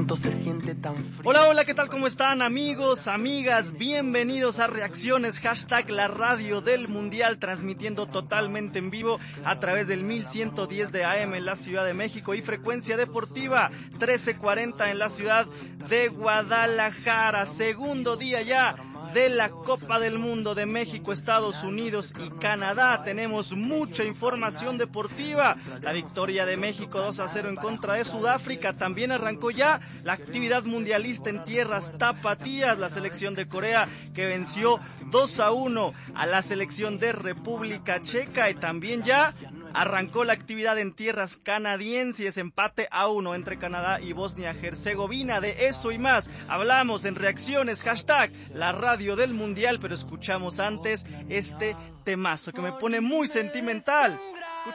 momento se siente tan frío. Hola, hola, ¿qué tal? ¿Cómo están, amigos, amigas? Bienvenidos a Reacciones, hashtag la radio del mundial, transmitiendo totalmente en vivo a través del 1110 de AM en la Ciudad de México y frecuencia deportiva 1340 en la ciudad de Guadalajara. Segundo día ya de la Copa del Mundo de México, Estados Unidos y Canadá. Tenemos mucha información deportiva. La victoria de México 2-0 en contra de Sudáfrica. También arrancó ya la actividad mundialista en tierras tapatías. La selección de Corea que venció 2-1 a la selección de República Checa. Y también ya arrancó la actividad en tierras canadienses, empate a 1 entre Canadá y Bosnia-Herzegovina. De eso y más hablamos en Reacciones, hashtag la radio del mundial, pero escuchamos antes este temazo que me pone muy sentimental.